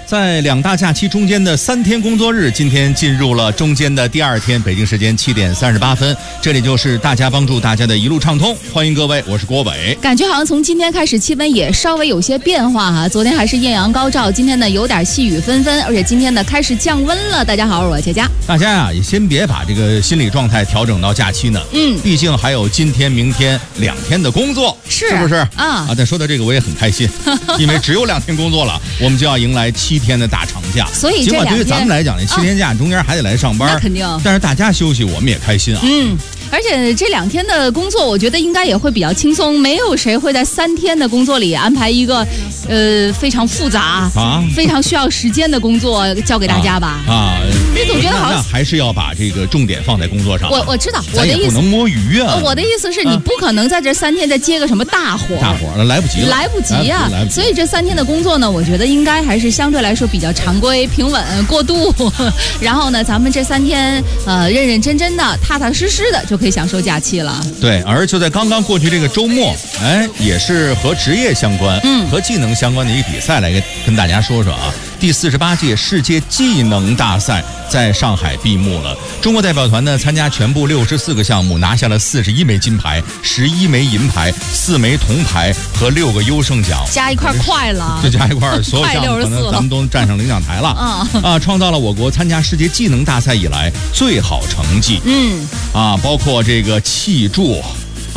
在两大假期中间的3天工作日，今天进入了中间的第2天，北京时间7点38分，这里就是大家帮助大家的一路畅通，欢迎各位，我是郭伟。 感觉好像从今天开始气温也稍微有些变化哈，昨天还是艳阳高照，今天呢有点细雨纷纷，而且今天呢开始降温了。大家好，我是佳佳。 大家呀，也先别把这个心理状态调整到假期呢，毕竟还有今天、明天2天的工作，是不是啊？但说到这个我也很开心，因为只有2天工作了，我们就要迎来7天的大长假。 所以尽管对于咱们来讲，那7天假中间还得来上班， 那肯定。但是大家休息，我们也开心啊。 而且这2天的工作，我觉得应该也会比较轻松，没有谁会在3天的工作里安排一个非常复杂非常需要时间的工作交给大家吧。你总觉得好像还是要把这个重点放在工作上。 我知道，我的意思不能摸鱼啊。 我的意思是你不可能在这3天再接个什么大活， 来不及了， 来不及啊。所以这3天的工作呢，我觉得应该还是相对来说比较常规、平稳、过渡。然后呢，咱们这3天认认真真的、踏踏实实的就可以享受假期了。 对，而就在刚刚过去这个周末，也是和职业相关、和技能相关的一个比赛，来跟大家说说啊。第48届世界技能大赛在上海闭幕了。中国代表团呢参加全部64个项目，拿下了41枚金牌、11枚银牌、4枚铜牌和6个优胜奖， 加一块快了， 这加一块所有项目可能咱们都站上领奖台了。创造了我国参加世界技能大赛以来最好成绩。包括这个气柱、